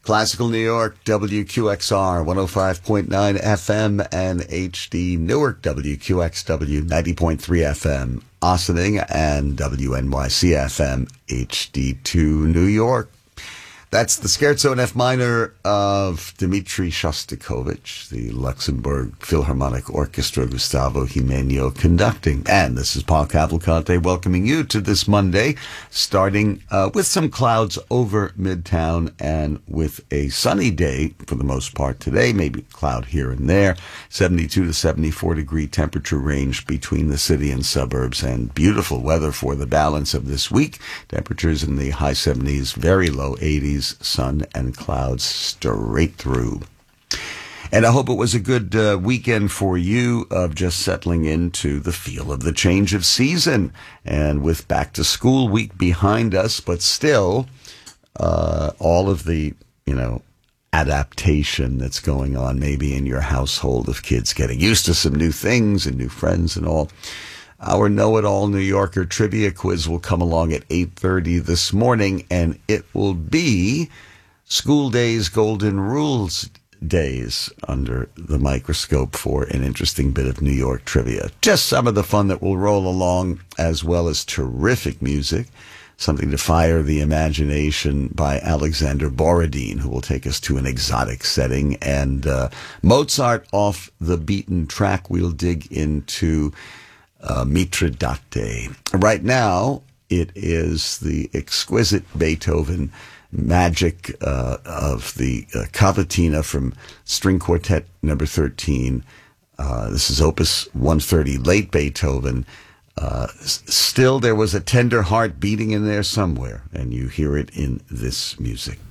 Classical New York, WQXR 105.9 FM and HD Newark, WQXW 90.3 FM Ossining, and WNYC FM HD2 New York. That's the Scherzo in F minor of Dmitri Shostakovich, the Luxembourg Philharmonic Orchestra, Gustavo Jimenez conducting. And this is Paul Cavalcante welcoming you to this Monday, starting with some clouds over Midtown and with a sunny day for the most part today, maybe a cloud here and there, 72 to 74 degree temperature range between the city and suburbs, and beautiful weather for the balance of this week. Temperatures in the high 70s, very low 80s. Sun and clouds straight through. And I hope it was a good weekend for you of just settling into the feel of the change of season. And with back to school week behind us, but still all of the, adaptation that's going on maybe in your household of kids getting used to some new things and new friends and all. Our Know-It-All New Yorker trivia quiz will come along at 8:30 this morning, and it will be School Days Golden Rules Days under the microscope for an interesting bit of New York trivia. Just some of the fun that will roll along, as well as terrific music, something to fire the imagination by Alexander Borodin, who will take us to an exotic setting, and Mozart off the beaten track. We'll dig into Mitridate. Right now, it is the exquisite Beethoven magic of the Cavatina from String Quartet number 13. This is Opus 130, late Beethoven. Still, there was a tender heart beating in there somewhere, and you hear it in this music.